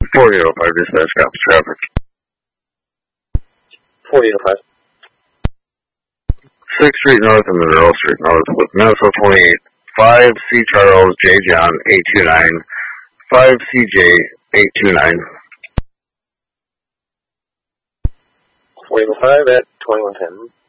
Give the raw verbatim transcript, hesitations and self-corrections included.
four eight oh five, dispatch, cops traffic. four eight oh five. sixth Street North and Monroe Street North with Minnesota twenty-eight. five C Charles J John eight two nine. five C J eight two nine. four eight oh five at twenty-one ten.